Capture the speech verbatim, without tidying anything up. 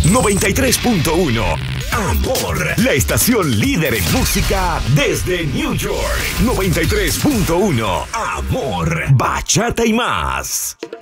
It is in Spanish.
noventa y tres punto uno. Amor, la estación líder en música desde New York. noventa y tres punto uno. Amor, bachata y más.